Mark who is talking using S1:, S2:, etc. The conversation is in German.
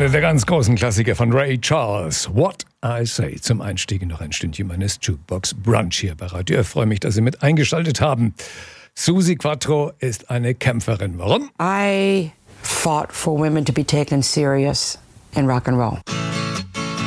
S1: Einer der ganz großen Klassiker von Ray Charles. What I Say. Zum Einstieg noch ein Stündchen meines Jukebox Brunch hier bei Radio. Ich freue mich, dass Sie mit eingeschaltet haben. Suzi Quatro ist eine Kämpferin. Warum?
S2: I fought for women to be taken serious in rock and roll.